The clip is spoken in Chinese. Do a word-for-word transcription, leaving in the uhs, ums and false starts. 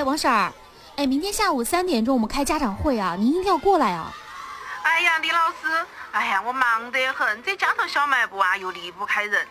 哎，王婶儿，哎，明天下午三点钟我们开家长会啊，您一定要过来啊。 哎呀，李老师，哎呀，我忙得很，这家头小卖部啊又离不开人，